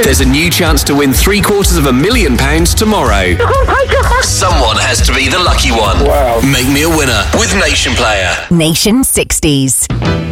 There's a new chance to win £750,000 tomorrow. Someone has to be the lucky one. Wow. Make me a winner with Nation Player. Nation 60s.